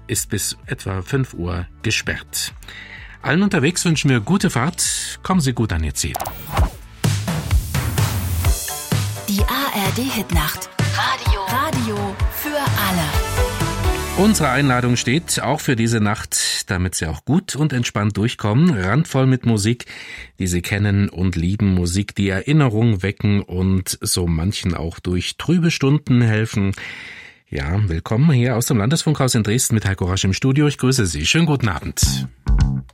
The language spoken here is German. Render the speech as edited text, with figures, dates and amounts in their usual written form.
ist bis etwa 5 Uhr gesperrt. Allen unterwegs wünschen wir gute Fahrt. Kommen Sie gut an Ihr Ziel. Die ARD-Hitnacht. Radio für alle. Unsere Einladung steht auch für diese Nacht, damit Sie auch gut und entspannt durchkommen. Randvoll mit Musik, die Sie kennen und lieben. Musik, die Erinnerung wecken und so manchen auch durch trübe Stunden helfen. Ja, willkommen hier aus dem Landesfunkhaus in Dresden mit Heiko Rasch im Studio. Ich grüße Sie. Schönen guten Abend.